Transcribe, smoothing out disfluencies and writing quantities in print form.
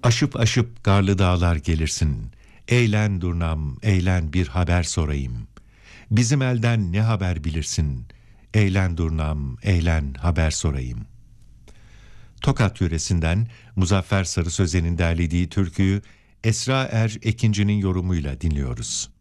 Aşıp aşıp garlı dağlar gelirsin. Eğlen durnam, eğlen bir haber sorayım. Bizim elden ne haber bilirsin? Eğlen durnam, eğlen haber sorayım. Tokat yöresinden Muzaffer Sarı Sözen'in derlediği türküyü Esra Er Ekinci'nin yorumuyla dinliyoruz.